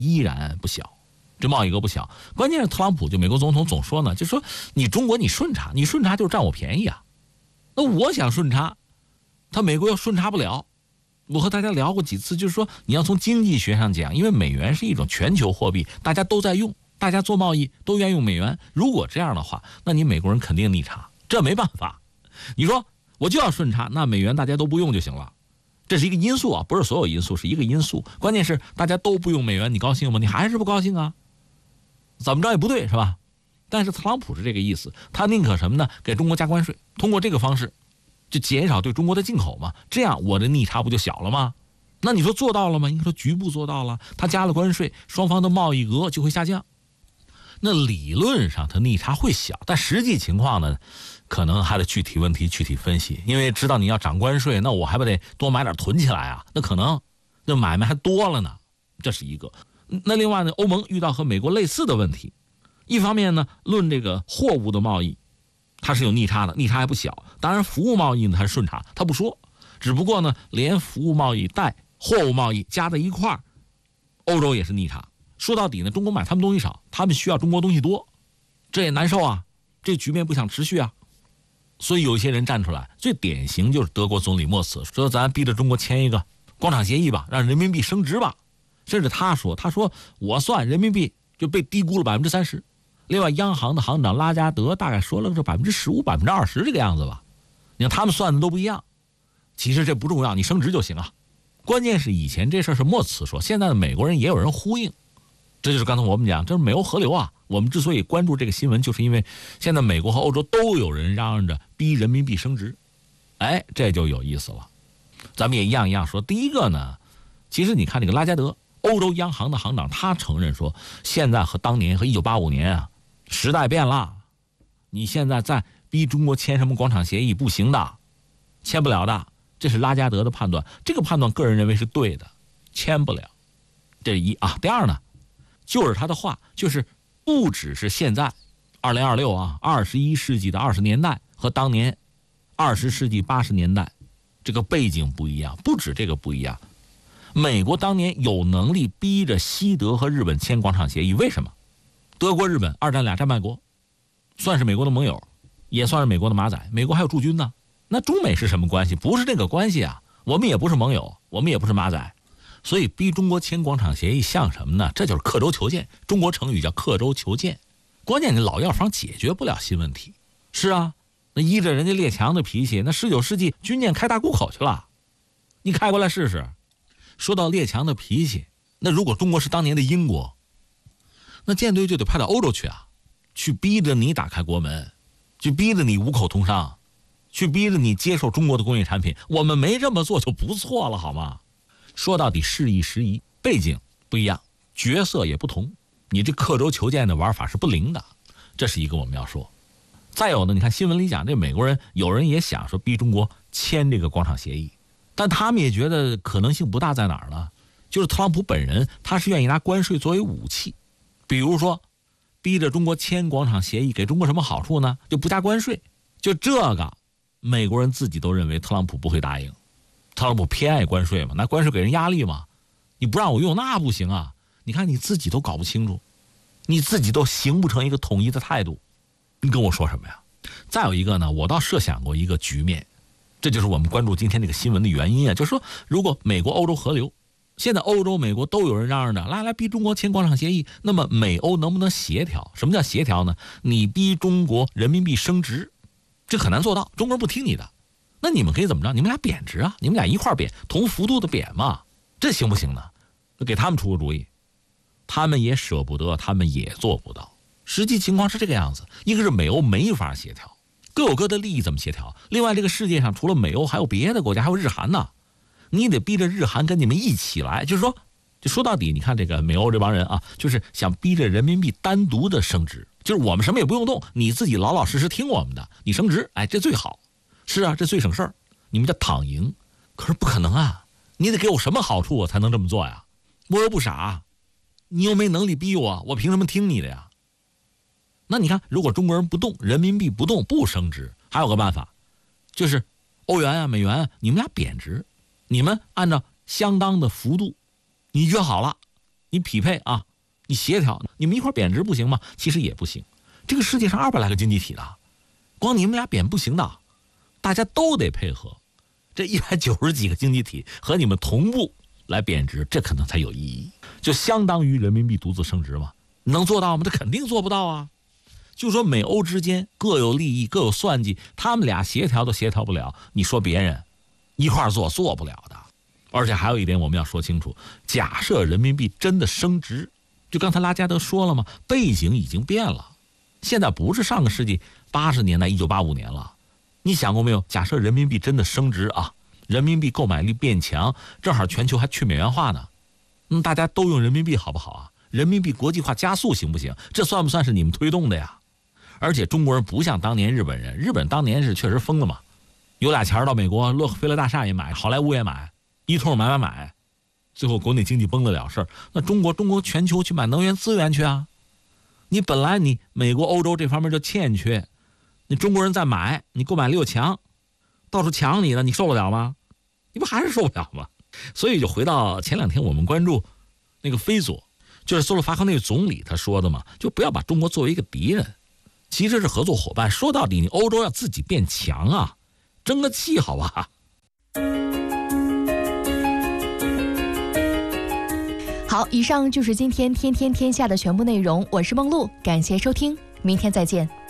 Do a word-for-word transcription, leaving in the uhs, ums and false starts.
依然不小，这贸易额不小。关键是特朗普就美国总统总说呢，就说你中国你顺差，你顺差就是占我便宜啊。那我想顺差，他美国又顺差不了。我和大家聊过几次，就是说你要从经济学上讲，因为美元是一种全球货币，大家都在用，大家做贸易都愿意用美元。如果这样的话，那你美国人肯定逆差，这没办法。你说我就要顺差，那美元大家都不用就行了。这是一个因素啊，不是所有因素，是一个因素。关键是大家都不用美元，你高兴吗？你还是不高兴啊？怎么着也不对，是吧？但是特朗普是这个意思，他宁可什么呢？给中国加关税，通过这个方式就减少对中国的进口嘛，这样我的逆差不就小了吗？那你说做到了吗？应该说局部做到了，他加了关税，双方的贸易额就会下降。那理论上它逆差会小，但实际情况呢，可能还得具体问题具体分析。因为知道你要涨关税，那我还不得多买点囤起来啊？那可能那买卖还多了呢，这是一个。那另外呢，欧盟遇到和美国类似的问题，一方面呢，论这个货物的贸易，它是有逆差的，逆差还不小。当然，服务贸易呢它是顺差，它不说。只不过呢，连服务贸易带货物贸易加在一块儿，欧洲也是逆差。说到底呢，中国买他们东西少，他们需要中国东西多，这也难受啊，这局面不想持续啊。所以有一些人站出来，最典型就是德国总理默茨说，咱逼着中国签一个广场协议吧，让人民币升值吧。甚至他说，他说我算人民币就被低估了百分之三十。另外，央行的行长拉加德大概说了是百分之十五、百分之二十这个样子吧。你看他们算的都不一样。其实这不重要，你升值就行啊。关键是以前这事儿是默茨说，现在的美国人也有人呼应。这就是刚才我们讲，这是美欧河流啊。我们之所以关注这个新闻，就是因为现在美国和欧洲都有人嚷嚷着逼人民币升值。哎，这就有意思了。咱们也一样一样说。第一个呢，其实你看这个拉加德，欧洲央行的行长，他承认说，现在和当年和一九八五年啊，时代变了。你现在再逼中国签什么广场协议不行的，签不了的。这是拉加德的判断，这个判断个人认为是对的，签不了。这是一啊。第二呢，就是他的话，就是不只是现在二零二六啊，二十一世纪的二十年代和当年二十世纪八十年代这个背景不一样，不止这个不一样。美国当年有能力逼着西德和日本签广场协议，为什么？德国、日本二战俩战败国，算是美国的盟友，也算是美国的马仔，美国还有驻军呢。那中美是什么关系？不是这个关系啊，我们也不是盟友，我们也不是马仔，所以逼中国签广场协议像什么呢？这就是刻舟求剑，中国成语叫刻舟求剑。关键你老药房解决不了新问题。是啊，那依着人家列强的脾气，那十九世纪军舰开大沽口去了，你开过来试试。说到列强的脾气，那如果中国是当年的英国，那舰队就得派到欧洲去啊，去逼着你打开国门，去逼着你五口通商，去逼着你接受中国的工业产品。我们没这么做就不错了，好吗？说到底事宜时宜，背景不一样，角色也不同，你这刻舟求剑的玩法是不灵的，这是一个我们要说。再有呢，你看新闻里讲，这美国人有人也想说逼中国签这个广场协议，但他们也觉得可能性不大。在哪儿呢？就是特朗普本人他是愿意拿关税作为武器，比如说逼着中国签广场协议，给中国什么好处呢？就不加关税。就这个美国人自己都认为特朗普不会答应。特朗普偏爱关税嘛，拿关税给人压力嘛，你不让我用那不行啊。你看你自己都搞不清楚，你自己都形不成一个统一的态度，你跟我说什么呀？再有一个呢，我倒设想过一个局面，这就是我们关注今天这个新闻的原因啊，就是说如果美国欧洲合流，现在欧洲美国都有人嚷嚷着来来逼中国签广场协议，那么美欧能不能协调？什么叫协调呢？你逼中国人民币升值，这很难做到，中国人不听你的。那你们可以怎么着？你们俩贬值啊，你们俩一块贬，同幅度的贬嘛，这行不行呢？给他们出个主意，他们也舍不得，他们也做不到。实际情况是这个样子，一个是美欧没法协调，各有各的利益怎么协调？另外这个世界上除了美欧还有别的国家，还有日韩呢，你得逼着日韩跟你们一起来。就是说就说到底，你看这个美欧这帮人啊，就是想逼着人民币单独的升值，就是我们什么也不用动，你自己老老实实听我们的，你升值，哎，这最好。是啊，这最省事儿，你们叫躺赢。可是不可能啊，你得给我什么好处我才能这么做呀？我又不傻，你又没能力逼我，我凭什么听你的呀？那你看，如果中国人不动，人民币不动，不升值，还有个办法，就是欧元啊、美元啊，你们俩贬值，你们按照相当的幅度，你约好了， 你匹配啊，你协调，你们一块贬值不行吗？其实也不行。这个世界上二百来个经济体的，光你们俩贬不行的，大家都得配合。这一百九十几个经济体和你们同步来贬值，这可能才有意义。就相当于人民币独自升值嘛，能做到吗？这肯定做不到啊。就说美欧之间各有利益，各有算计，他们俩协调都协调不了，你说别人一块做做不了的。而且还有一点我们要说清楚，假设人民币真的升值，就刚才拉加德说了嘛，背景已经变了，现在不是上个世纪八十年代一九八五年了。你想过没有？假设人民币真的升值啊，人民币购买力变强，正好全球还去美元化呢，嗯，大家都用人民币好不好啊？人民币国际化加速行不行？这算不算是你们推动的呀？而且中国人不像当年日本人，日本当年是确实疯了嘛，有俩钱到美国，洛克菲勒大厦也买，好莱坞也买，一通买买买，最后国内经济崩得了事儿。那中国中国全球去买能源资源去啊，你本来你美国欧洲这方面就欠缺，你中国人再买，你购买力又强，到处抢你呢，你受得了吗？你不还是受不了吗？所以就回到前两天我们关注那个菲佐，就是斯洛伐克那个总理他说的嘛，就不要把中国作为一个敌人，其实是合作伙伴。说到底你欧洲要自己变强啊，争个气好吧。 好，以上就是今天天天天下的全部内容，我是梦露，感谢收听，明天再见。